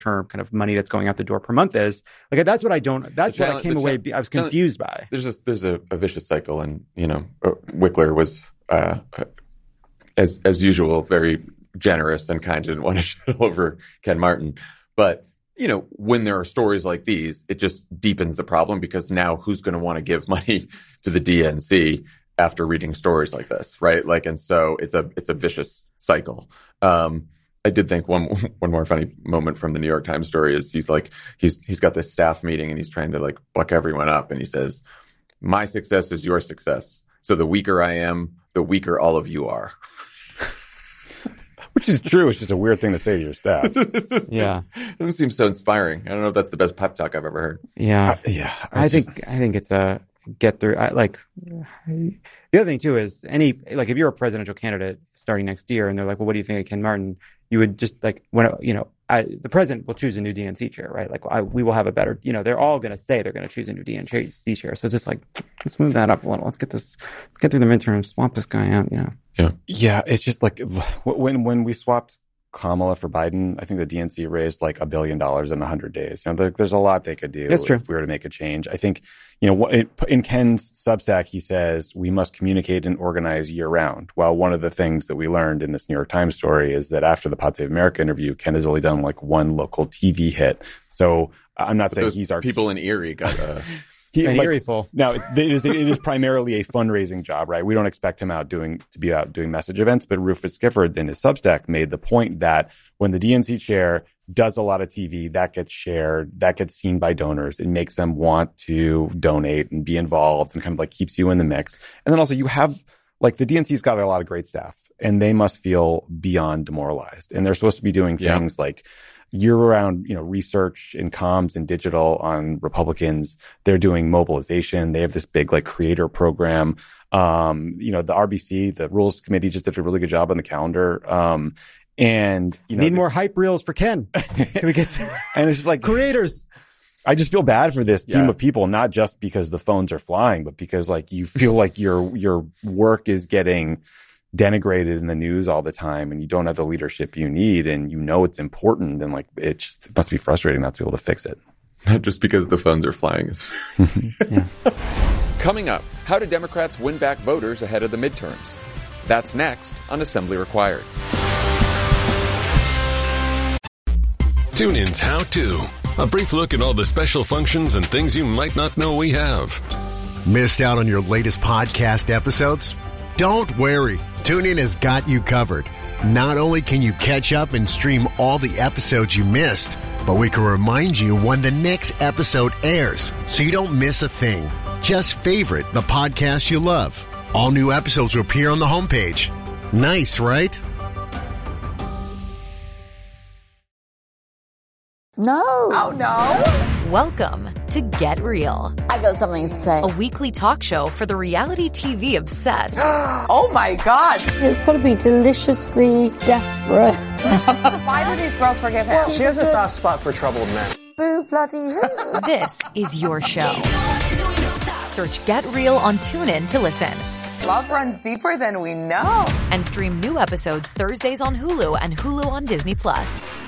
term kind of money that's going out the door per month is. Like, that's what I came away, I was confused by. There's a vicious cycle, and, Wickler was, as usual, very generous and kind, didn't want to shit over Ken Martin. But, when there are stories like these, it just deepens the problem, because now who's going to want to give money to the DNC after reading stories like this, right? Like, and so it's a vicious cycle. I did think one more funny moment from the New York Times story is he's got this staff meeting and he's trying to like buck everyone up, and he says, "My success is your success. So the weaker I am, the weaker all of you are." Which is true. It's just a weird thing to say to your staff. Yeah. It doesn't seem so inspiring. I don't know if that's the best pep talk I've ever heard. Yeah. I think it's a get through. The other thing too is if you're a presidential candidate starting next year and they're like, well, what do you think of Ken Martin? You would just the president will choose a new DNC chair, right? We will have a better, they're all going to say they're going to choose a new DNC chair. So it's just like, let's move that up a little. Let's get through the midterm, swamp this guy out. Yeah. It's just like when we swapped Kamala for Biden, I think the DNC raised like $1 billion in 100 days. There's a lot they could do. That's true. If we were to make a change. I think, in Ken's Substack, he says we must communicate and organize year round. Well, one of the things that we learned in this New York Times story is that after the Pod Save America interview, Ken has only done like one local TV hit. So I'm not saying he's our people in Erie got Eerieful. Now, it is primarily a fundraising job, right? We don't expect him to be out doing message events, but Rufus Gifford in his Substack made the point that when the DNC chair does a lot of TV, that gets shared, that gets seen by donors. It makes them want to donate and be involved, and kind of like keeps you in the mix. And then also you have, like, the DNC's got a lot of great staff, and they must feel beyond demoralized. And they're supposed to be doing things like year-round, research and comms and digital on Republicans. They're doing mobilization. They have this big like creator program. The RBC, the Rules Committee, just did a really good job on the calendar. And need more hype reels for Ken. Can we get and it's just like creators. I just feel bad for this team of people, not just because the phones are flying, but because like you feel like your work is getting denigrated in the news all the time, and you don't have the leadership you need, and it's important, and like it must be frustrating not to be able to fix it. Not just because the phones are flying. Yeah. Coming up, how do Democrats win back voters ahead of the midterms? That's next on Assembly Required. TuneIn's How To. A brief look at all the special functions and things you might not know we have. Missed out on your latest podcast episodes? Don't worry. TuneIn has got you covered. Not only can you catch up and stream all the episodes you missed, but we can remind you when the next episode airs, so you don't miss a thing. Just favorite the podcast you love. All new episodes will appear on the homepage. Nice, right? No. Oh, no. Welcome to Get Real. I got something to say. A weekly talk show for the reality TV obsessed. Oh, my God. It's got to be deliciously desperate. Why do these girls forgive him? She has a soft spot for troubled men. Boo bloody who? This is your show. Search Get Real on TuneIn to listen. Love runs deeper than we know. And stream new episodes Thursdays on Hulu and Hulu on Disney+.